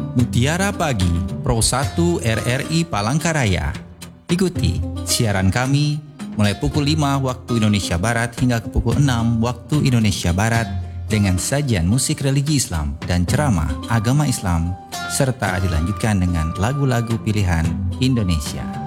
Mutiara Pagi, Pro 1 RRI Palangkaraya. Ikuti siaran kami mulai pukul 5 waktu Indonesia Barat hingga ke pukul 6 waktu Indonesia Barat dengan sajian musik religi Islam dan ceramah agama Islam serta dilanjutkan dengan lagu-lagu pilihan Indonesia.